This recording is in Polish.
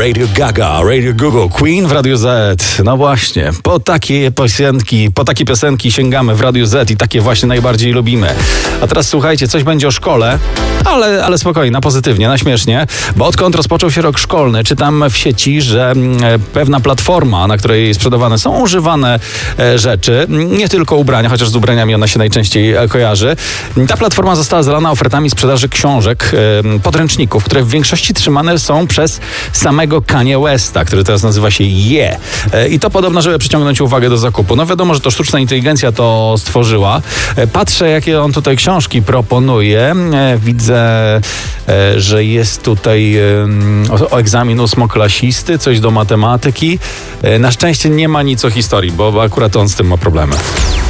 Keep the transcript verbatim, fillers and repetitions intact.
Radio Gaga, Radio Google, Queen w Radiu Z. No właśnie, po takie piosenki, po takie piosenki sięgamy w Radiu Z i takie właśnie najbardziej lubimy. A teraz słuchajcie, coś będzie o szkole, ale, ale spokojnie, na pozytywnie, na śmiesznie, bo odkąd rozpoczął się rok szkolny, czytam w sieci, że pewna platforma, na której sprzedawane są używane rzeczy, nie tylko ubrania, chociaż z ubraniami ona się najczęściej kojarzy. Ta platforma została zalana ofertami sprzedaży książek, podręczników, które w większości trzymane są przez samego Kanye Westa, który teraz nazywa się Ye. I to podobno, żeby przyciągnąć uwagę do zakupu. No wiadomo, że to sztuczna inteligencja to stworzyła. Patrzę, jakie on tutaj książki proponuje. Widzę, że jest tutaj o egzamin ósmoklasisty, coś do matematyki. Na szczęście nie ma nic o historii, bo akurat on z tym ma problemy.